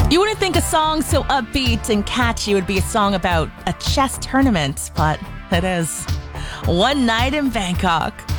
You wouldn't think a song so upbeat and catchy would be a song about a chess tournament, but it is. One Night in Bangkok.